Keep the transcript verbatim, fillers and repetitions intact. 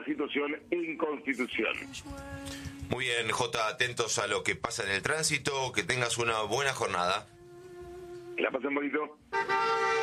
esta situación en Constitución. Muy bien, Jota, atentos a lo que pasa en el tránsito, que tengas una buena jornada. Que la pasen bonito.